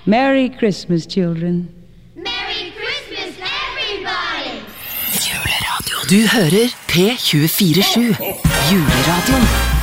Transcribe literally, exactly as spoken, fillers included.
Merry Christmas, children. Merry Christmas, everybody! Juleradio. Du hører P tjuefire sju. Juleradioen.